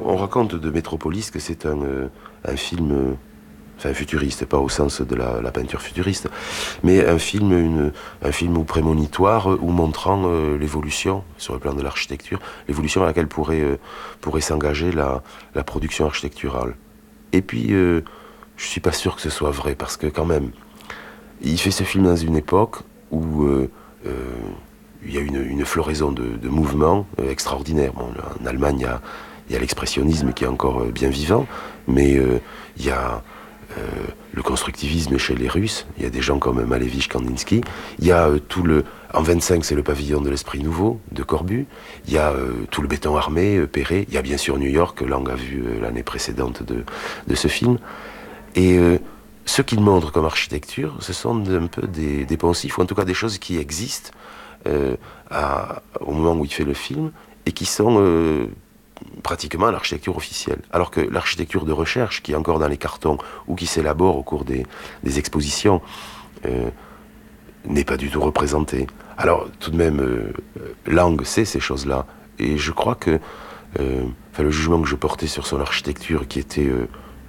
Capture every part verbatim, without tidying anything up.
on raconte de Metropolis que c'est un, euh, un film, euh, enfin futuriste, pas au sens de la, la peinture futuriste, mais un film, une, un film ou prémonitoire ou montrant euh, l'évolution, sur le plan de l'architecture, l'évolution à laquelle pourrait, euh, pourrait s'engager la, la production architecturale. Et puis, euh, je suis pas sûr que ce soit vrai, parce que quand même, il fait ce film dans une époque où euh, euh, il y a une, une floraison de, de mouvements euh, extraordinaires. Bon, en Allemagne, il y a, il y a l'expressionnisme qui est encore euh, bien vivant, mais euh, il y a euh, le constructivisme chez les Russes. Il y a des gens comme Malevich, Kandinsky. Il y a euh, tout le... En vingt-cinq, c'est le pavillon de l'Esprit Nouveau, de Corbu. Il y a euh, tout le béton armé, euh, Perret. Il y a bien sûr New York, que Lang a vu euh, l'année précédente de, de ce film. Et... Euh, ce qu'il montre comme architecture, ce sont un peu des, des poncifs, ou en tout cas des choses qui existent euh, à, au moment où il fait le film, et qui sont euh, pratiquement l'architecture officielle. Alors que l'architecture de recherche, qui est encore dans les cartons, ou qui s'élabore au cours des, des expositions, euh, n'est pas du tout représentée. Alors, tout de même, euh, Lang sait ces choses-là, et je crois que euh, enfin, le jugement que je portais sur son architecture, qui était... Euh,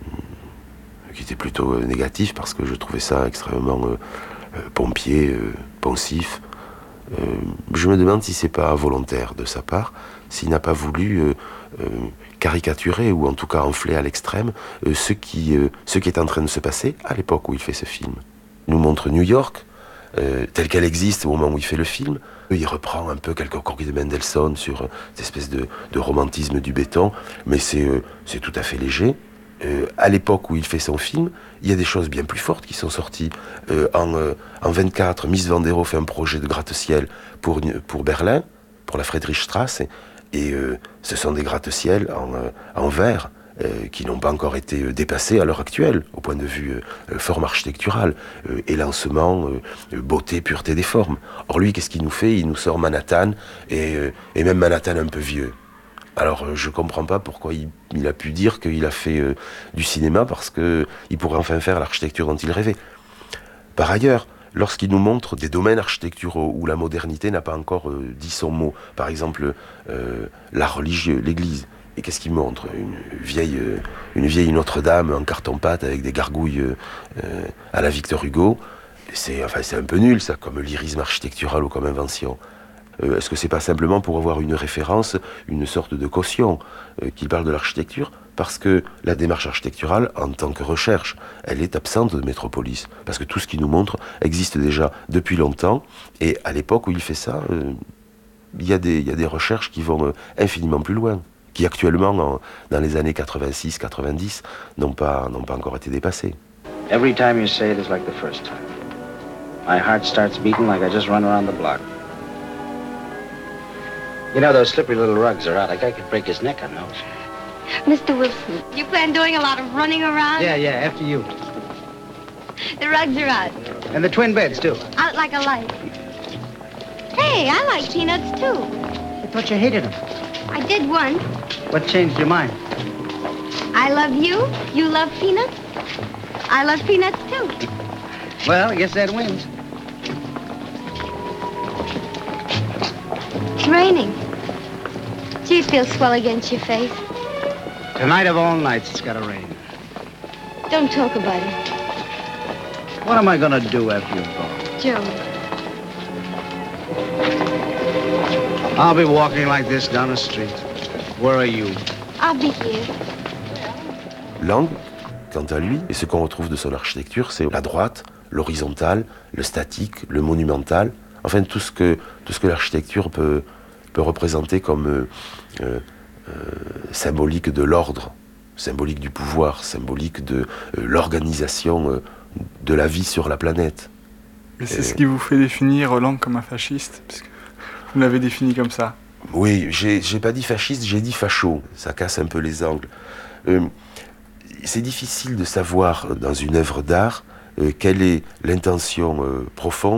qui était plutôt euh, négatif, parce que je trouvais ça extrêmement euh, euh, pompier, euh, pensif. Euh, je me demande si c'est pas volontaire de sa part, s'il n'a pas voulu euh, euh, caricaturer, ou en tout cas enfler à l'extrême, euh, ce, qui, euh, ce qui est en train de se passer à l'époque où il fait ce film. Il nous montre New York, euh, telle qu'elle existe au moment où il fait le film. Il reprend un peu quelques croquis de Mendelssohn sur euh, cette espèce de, de romantisme du béton, mais c'est euh, c'est tout à fait léger. Euh, à l'époque où il fait son film, il y a des choses bien plus fortes qui sont sorties. Euh, en, euh, en vingt-quatre, Mies van der Rohe fait un projet de gratte-ciel pour, pour Berlin, pour la Friedrichstraße, et euh, ce sont des gratte-ciel en, euh, en verre euh, qui n'ont pas encore été euh, dépassés à l'heure actuelle, au point de vue euh, forme architecturale, euh, élancement, euh, beauté, pureté des formes. Or lui, qu'est-ce qu'il nous fait? Il nous sort Manhattan, et, euh, et même Manhattan un peu vieux. Alors je comprends pas pourquoi il, il a pu dire qu'il a fait euh, du cinéma, parce que il pourrait enfin faire l'architecture dont il rêvait. Par ailleurs, lorsqu'il nous montre des domaines architecturaux où la modernité n'a pas encore euh, dit son mot, par exemple euh, l'art religieux, l'église, et qu'est-ce qu'il montre? Une vieille, euh, une vieille Notre-Dame en carton-pâte avec des gargouilles euh, euh, à la Victor Hugo. C'est enfin, c'est un peu nul ça, comme lyrisme architectural ou comme invention. Euh, est-ce que c'est pas simplement pour avoir une référence, une sorte de caution euh, qu'il parle de l'architecture? Parce que la démarche architecturale, en tant que recherche, elle est absente de Metropolis. Parce que tout ce qu'il nous montre existe déjà depuis longtemps, et à l'époque où il fait ça, euh, il y a des, il y a des recherches qui vont euh, infiniment plus loin, qui actuellement, en, dans les années quatre-vingt-six quatre-vingt-dix, n'ont pas, n'ont pas encore été dépassées. Every time you say it is like the first time. My heart starts beating like I just run around the block. You know, those slippery little rugs are out. A guy could break his neck on those. Mister Wilson, you plan doing a lot of running around? Yeah, yeah, after you. The rugs are out. And the twin beds, too. Out like a light. Hey, I like peanuts, too. I thought you hated them. I did once. What changed your mind? I love you. You love peanuts. I love peanuts, too. Well, I guess that wins. It's raining. Gee, it feels swell against your face. Tonight of all nights, it's gotta rain. Don't talk about it. What am I gonna do after you're gone? Joe. I'll be walking like this down the street. Where are you? I'll be here. Lang, quant à lui, et ce qu'on retrouve de son architecture, c'est la droite, l'horizontale, le statique, le monumental, enfin tout ce que, tout ce que l'architecture peut, peut représenter comme euh, euh, euh, symbolique de l'ordre, symbolique du pouvoir, symbolique de euh, l'organisation euh, de la vie sur la planète. Et c'est Et... ce qui vous fait définir Lang comme un fasciste, puisque vous l'avez défini comme ça. Oui, j'ai, j'ai pas dit fasciste, j'ai dit facho, ça casse un peu les angles. Euh, c'est difficile de savoir dans une œuvre d'art euh, quelle est l'intention euh, profonde